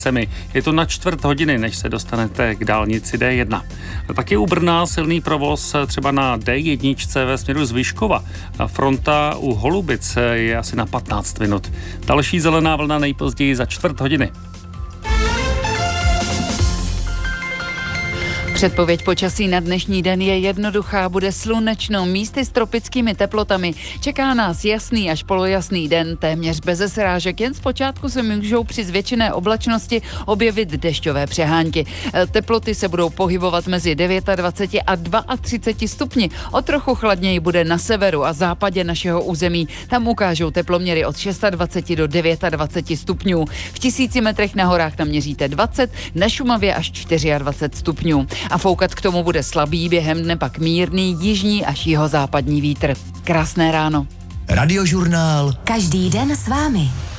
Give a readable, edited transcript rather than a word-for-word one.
Je to na čtvrt hodiny, než se dostanete k dálnici D1. Taky u Brna silný provoz třeba na D1 ve směru z Vyškova. Fronta u Holubic je asi na 15 minut. Další zelená vlna nejpozději za čtvrt hodiny. Předpověď počasí na dnešní den je jednoduchá, bude slunečno, místy s tropickými teplotami. Čeká nás jasný až polojasný den, téměř bez srážek, jen zpočátku se můžou při zvětšené oblačnosti objevit dešťové přehánky. Teploty se budou pohybovat mezi 29 a 32 stupni. O trochu chladněji bude na severu a západě našeho území. Tam ukážou teploměry od 26 do 29 stupňů. V 1000 metrech na horách tam měříte 20, na Šumavě až 24 stupňů. A foukat k tomu bude slabý, během dne pak mírný jižní až jihozápadní vítr. Krásné ráno. Radiožurnál. Každý den s vámi.